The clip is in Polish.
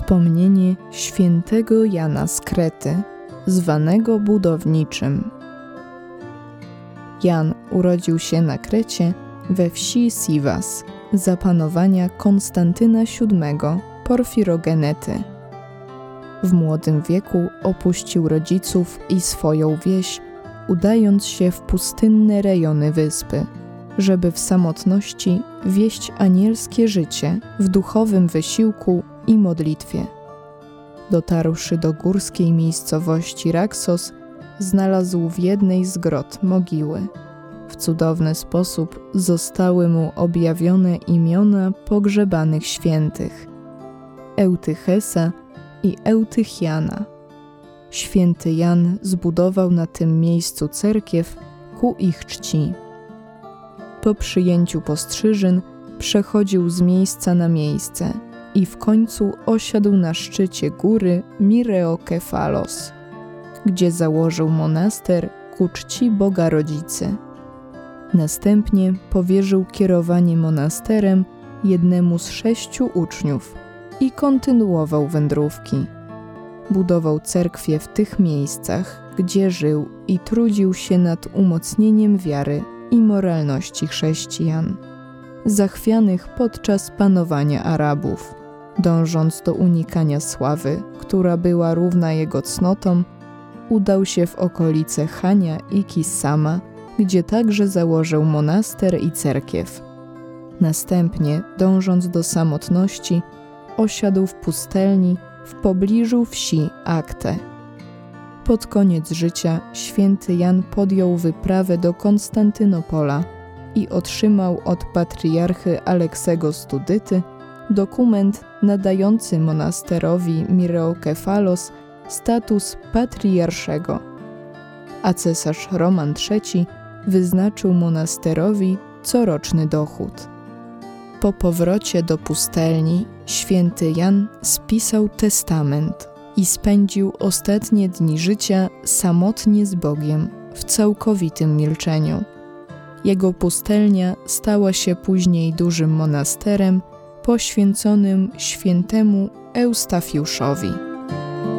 Wspomnienie świętego Jana z Krety, zwanego budowniczym. Jan urodził się na Krecie we wsi Siwas za panowania Konstantyna VII Porfirogenety. W młodym wieku opuścił rodziców i swoją wieś, udając się w pustynne rejony wyspy, żeby w samotności wieść anielskie życie w duchowym wysiłku i modlitwie. Dotarłszy do górskiej miejscowości Raksos, znalazł w jednej z grot mogiły. W cudowny sposób zostały mu objawione imiona pogrzebanych świętych: Eutychesa i Eutychiana. Święty Jan zbudował na tym miejscu cerkiew ku ich czci. Po przyjęciu postrzyżyn przechodził z miejsca na miejsce i w końcu osiadł na szczycie góry Mireokefalos, gdzie założył monaster ku czci Boga Rodzicy. Następnie powierzył kierowanie monasterem jednemu z 6 uczniów i kontynuował wędrówki. Budował cerkwie w tych miejscach, gdzie żył i trudził się nad umocnieniem wiary i moralności chrześcijan, zachwianych podczas panowania Arabów. Dążąc do unikania sławy, która była równa jego cnotom, udał się w okolice Chania i Kissama, gdzie także założył monaster i cerkiew. Następnie, dążąc do samotności, osiadł w pustelni w pobliżu wsi Akte. Pod koniec życia święty Jan podjął wyprawę do Konstantynopola i otrzymał od patriarchy Aleksego Studyty dokument nadający monasterowi Mireokefalos status patriarszego, a cesarz Roman III wyznaczył monasterowi coroczny dochód. Po powrocie do pustelni święty Jan spisał testament i spędził ostatnie dni życia samotnie z Bogiem w całkowitym milczeniu. Jego pustelnia stała się później dużym monasterem poświęconym świętemu Eustafiuszowi.